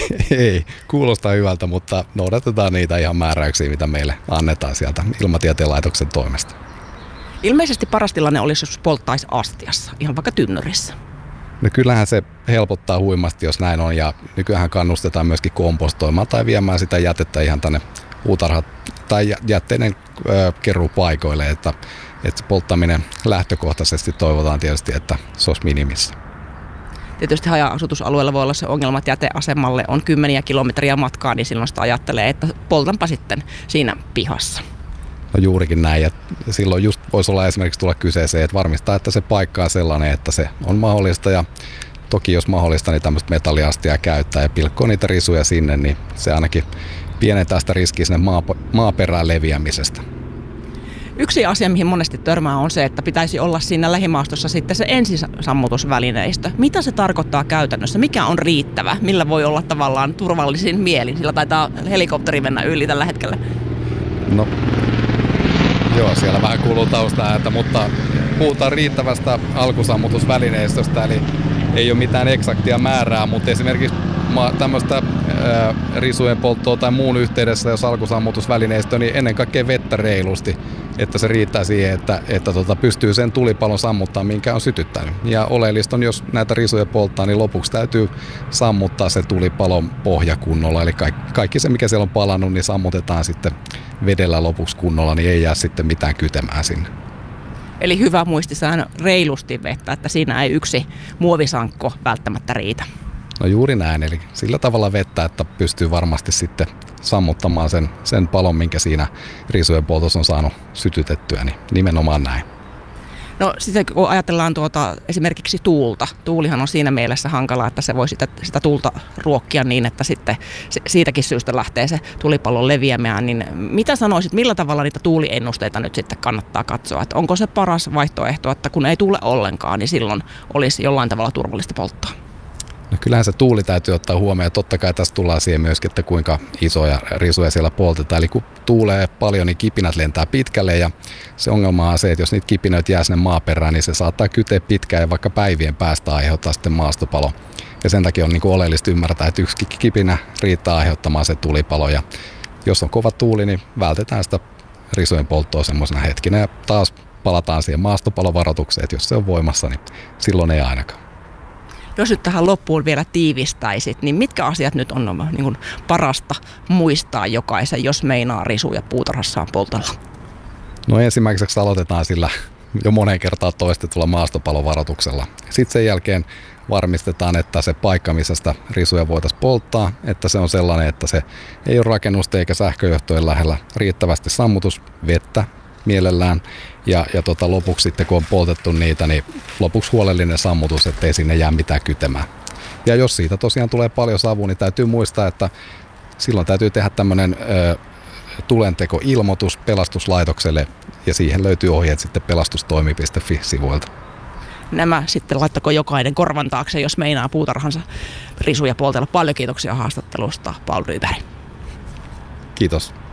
Ei, kuulostaa hyvältä, mutta noudatetaan niitä ihan määräyksiä, mitä meille annetaan sieltä Ilmatieteen laitoksen toimesta. Ilmeisesti paras tilanne olisi, jos polttaisi astiassa, ihan vaikka tynnyrissä. No kyllähän se helpottaa huimasti, jos näin on, ja nykyään kannustetaan myöskin kompostoimaan tai viemään sitä jätettä ihan tänne puutarhat tai jätteiden keruupaikoille, että se polttaminen lähtökohtaisesti toivotaan tietysti, että se olisi minimissä. Tietysti haja-asutusalueella voi olla se ongelma, että jäteasemalle on 10 kilometriä matkaa, niin silloin sitä ajattelee, että poltanpa sitten siinä pihassa. No juurikin näin, ja silloin just voisi olla esimerkiksi tulla kyseeseen, että varmistaa, että se paikka on sellainen, että se on mahdollista, ja toki jos mahdollista, niin tämmöistä metalliastia käyttää ja pilkkoo niitä risuja sinne, niin se ainakin pienentää sitä riskiä sinne maaperään leviämisestä. Yksi asia, mihin monesti törmää, on se, että pitäisi olla siinä lähimaastossa sitten se ensisammutusvälineistö. Mitä se tarkoittaa käytännössä? Mikä on riittävä? Millä voi olla tavallaan turvallisin mielin? Sillä taitaa helikopteri mennä yli tällä hetkellä. No, joo, siellä vähän kuuluu taustaääntä, mutta puhutaan riittävästä alkusammutusvälineistöstä, eli ei ole mitään eksaktia määrää, mutta esimerkiksi tämmöistä risujen polttoa tai muun yhteydessä, jos alkusammutusvälineistö, niin ennen kaikkea vettä reilusti, että se riittää siihen, että pystyy sen tulipalon sammuttaa, minkä on sytyttänyt. Ja oleellista on, jos näitä risuja polttaa, niin lopuksi täytyy sammuttaa se tulipalon pohja kunnolla, eli kaikki se, mikä siellä on palannut, niin sammutetaan sitten vedellä lopuksi kunnolla, niin ei jää sitten mitään kytemään sinne. Eli hyvä muistisäännö, reilusti vettä, että siinä ei yksi muovisankko välttämättä riitä. No juuri näin, eli sillä tavalla vettä, että pystyy varmasti sitten sammuttamaan sen palon, minkä siinä risujen poltossa on saanut sytytettyä, niin nimenomaan näin. No sitten kun ajatellaan esimerkiksi tuulta, tuulihan on siinä mielessä hankala, että se voi sitä tuulta ruokkia niin, että sitten siitäkin syystä lähtee se tulipallon leviämään, niin mitä sanoisit, millä tavalla niitä tuuliennusteita nyt sitten kannattaa katsoa, että onko se paras vaihtoehto, että kun ei tuule ollenkaan, niin silloin olisi jollain tavalla turvallista polttaa? No kyllähän se tuuli täytyy ottaa huomioon. Totta kai tässä tullaan siihen myöskin, että kuinka isoja risuja siellä poltetaan. Eli kun tuulee paljon, niin kipinät lentää pitkälle ja se ongelma on se, että jos niitä kipinöitä jää sinne maaperään, niin se saattaa kyteä pitkään ja vaikka päivien päästä aiheuttaa sitten maastopalo. Ja sen takia on niin kuin oleellista ymmärtää, että yksi kipinä riittää aiheuttamaan se tulipalo. Ja jos on kova tuuli, niin vältetään sitä risujen polttoa semmoisena hetkinä ja taas palataan siihen maastopalovaroitukseen, että jos se on voimassa, niin silloin ei ainakaan. Jos nyt tähän loppuun vielä tiivistäisit, niin mitkä asiat nyt on niin kuin parasta muistaa jokaisen, jos meinaa risuja puutarhassaan poltella? No ensimmäiseksi aloitetaan sillä jo moneen kertaan toistetulla maastopalovaroituksella. Sitten sen jälkeen varmistetaan, että se paikka, missä sitä risuja voitaisiin polttaa, että se on sellainen, että se ei ole rakennusten eikä sähköjohtojen lähellä, riittävästi sammutusvettä mielellään. Ja lopuksi sitten, kun on poltettu niitä, niin lopuksi huolellinen sammutus, ettei sinne jää mitään kytemään. Ja jos siitä tosiaan tulee paljon savua, niin täytyy muistaa, että silloin täytyy tehdä tämmöinen tulentekoilmoitus pelastuslaitokselle, ja siihen löytyy ohjeet sitten pelastustoimi.fi-sivuilta. Nämä sitten laittako jokainen korvan taakse, jos meinaa puutarhansa risuja poltella. Paljon kiitoksia haastattelusta, Paul Ryberg. Kiitos.